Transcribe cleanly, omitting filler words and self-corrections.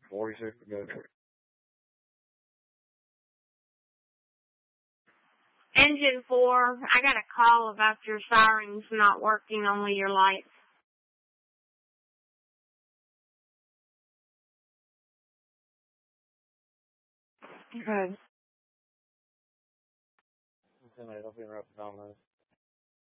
46 to go. Engine 4, I got a call about your sirens not working, only your lights. Good. I'll be right back on this.